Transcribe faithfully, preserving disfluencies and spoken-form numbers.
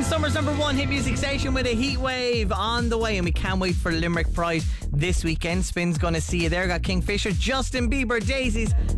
Summer's number one hit music station with a heat wave on the way, and we can't wait for Limerick Pride this weekend. Spin's gonna see you there. Got Kingfisher, Justin Bieber, Daisies,